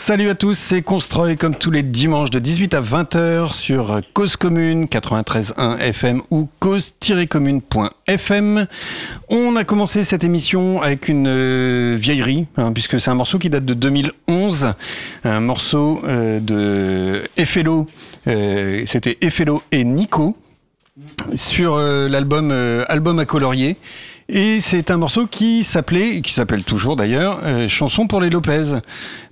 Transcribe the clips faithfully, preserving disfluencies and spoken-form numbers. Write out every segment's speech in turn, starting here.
Salut à tous, c'est Constroy comme tous les dimanches de dix-huit à vingt heures sur Cause Commune quatre-vingt-treize virgule un F M ou cause tiret commune point F M. On a commencé cette émission avec une euh, vieillerie, hein, puisque c'est un morceau qui date de deux mille onze, un morceau euh, de Effello, euh, c'était Effello et Nico, sur euh, l'album euh, Album à colorier. Et c'est un morceau qui s'appelait, qui s'appelle toujours d'ailleurs, euh, Chanson pour les Lopez. Pourquoi ?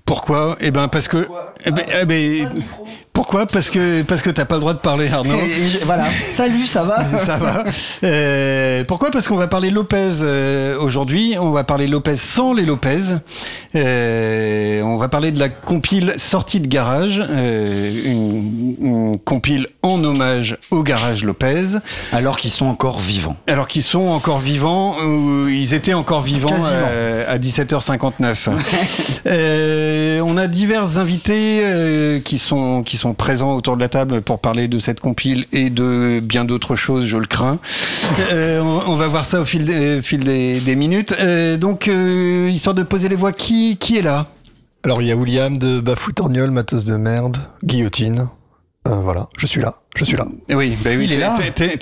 Eh ben parce que, eh ben, eh ben, pourquoi ? Parce que parce que t'as pas le droit de parler, Arnaud. Et je, voilà. Salut, ça va ? Ça va. Euh, pourquoi ? Parce qu'on va parler Lopez euh, aujourd'hui. On va parler Lopez sans les Lopez. Euh, on va parler de la compile Sortie de garage, euh, une, une compile en hommage au garage Lopez. Alors qu'ils sont encore vivants. Alors qu'ils sont encore vivants. Euh, ils étaient encore vivants euh, à dix-sept heures cinquante-neuf. euh, on a divers invités euh, qui sont qui sont présents autour de la table pour parler de cette compile et de bien d'autres choses, je le crains. Euh, on, on va voir ça au fil des, fil des, des minutes. Euh, donc, euh, histoire de poser les voix, qui, qui est là ? Alors, il y a William de Bafou Torgnole, Matos de merde, Guillotine. Euh, voilà, je suis là, je suis là. Oui, bah oui, il est là. T'es, t'es,